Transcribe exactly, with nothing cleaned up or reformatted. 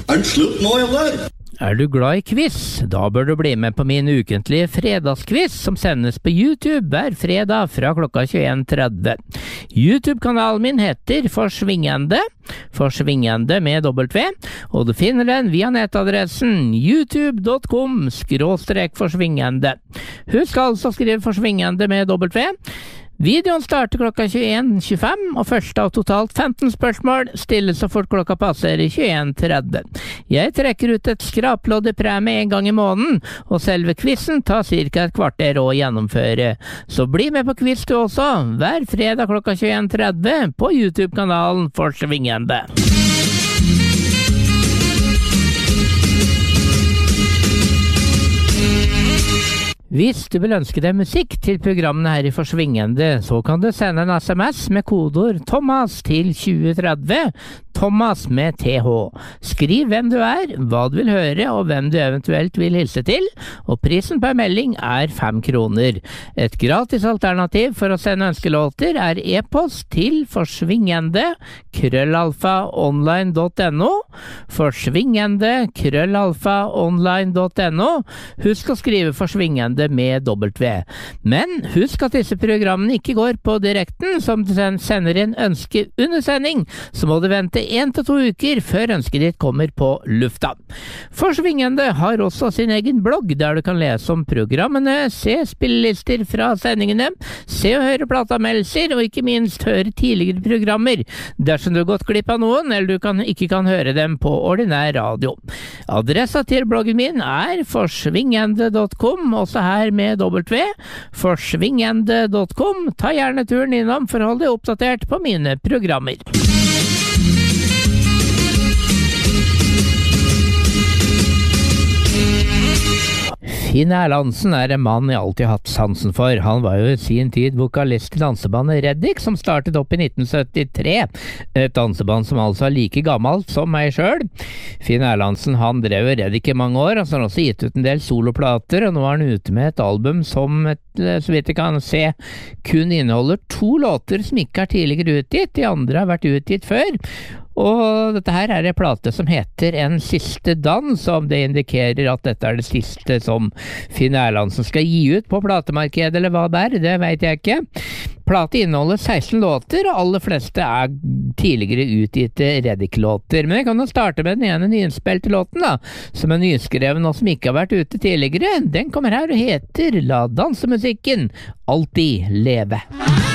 Er det slutt nå, eller? Er du glad i quiz? Da bør du bli med på min ukentlige fredagsquiz som sendes på YouTube hver fredag fra klokka tjueen tretti. YouTube-kanalen min heter Forsvingende, Forsvingende med W, og du finner den via nettadressen youtube punktum com skråstrek forsvingende. Husk altså å skrive Forsvingende med W. Videoen starter klokka tjueen tjuefem, og første av totalt femten spørsmål stilles så fort klokka passerer tjueen tretti. Jeg trekker ut et skraplodd i premie en gang i måneden, og selve quizen tar cirka et kvarter å gjennomføre. Så bli med på quiz du også, hver fredag klokka tjueen tretti på YouTube-kanalen Forsvingende. Hvis du vil ønske deg musikk til programmene her i Forsvingende, så kan du sende en sms med kodord Thomas til tjue tretti, Thomas med T H. Skriv hvem du er, hva du vil høre og hvem du eventuelt vil hilse til, og prisen per melding er fem kroner. Et gratis alternativ for å sende ønskelåter er e-post til forsvingende krøllalfa online punktum no, forsvingende krøllalfa online punktum no. Husk å skrive Forsvingende med W. Men husk at disse programmene ikke går på direkten. Som du sender inn ønske under sending, så må du vente en til to uker før ønsket ditt kommer på lufta. Forsvingende har også sin egen blogg, der du kan lese om programmene, se spillelister fra sendingene, se og høre plateanmeldelser, og ikke minst høre tidligere programmer, dersom du har gått glipp av noen, eller du kan, ikke kan høre dem på ordinær radio. Adressa til bloggen min er forsvingende punktum com, også her med W, forsvingende punktum com. Ta gjerne turen innom for å holde deg oppdatert på mine programmer. Finn Erlandsen er en mann jeg alltid har hatt sansen for. Han var jo i sin tid vokalist i dansebandet Reddik, som startet opp i nitten syttitre. Et danseband som altså er like gammelt som meg selv. Finn Erlandsen, han drev Reddik i mange år, og så har han også gitt ut en del soloplater, og nå er han ute med et album som, et, så vidt jeg kan se, kun inneholder to låter som ikke er tidligere utgitt. De andre har vært utgitt før. Og dette her er en plate som heter En siste dans, som det indikerer at dette er det siste som Finn Erlandsen skal gi ut på platemarkedet, eller hva det er, det vet jeg ikke. Plate inneholder seksten låter, og aller fleste er tidligere utgitte Reddik-låter. Men jeg kan jo starte med den ene nyinnspilte låten, da, som er nyskreven og som ikke har vært ute tidligere. Den kommer her og heter La dansemusikken alltid leve.